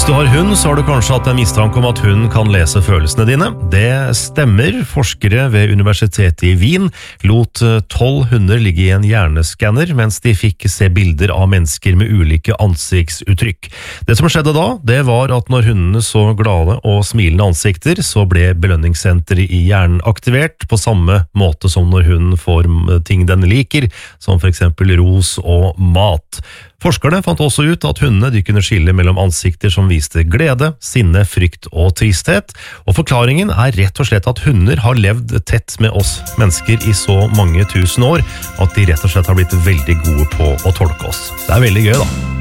Hvis du har hund, så har du kanskje hatt en mistanke om at hunden kan lese følelsene dine. Det stemmer. Forskere ved universitetet i Wien lot 12 hunder ligge i en hjerneskanner, mens de fikk se bilder av mennesker med ulike ansiktsuttrykk. Det som skjedde da, det var at når hundene så glade og smilende ansikter, så ble belønningssenteret i hjernen aktivert på samme måte som når hunden får ting den liker, som for eksempel ros og mat. Forskerne fant også ut at hundene de kunne skille mellom ansikter som viste glede, sinne, frykt og tristhet, og forklaringen er rett og slett at hunder har levd tett med oss mennesker i så mange tusen år at de rett og slett har blitt veldig gode på å tolke oss. Det er veldig gøy da.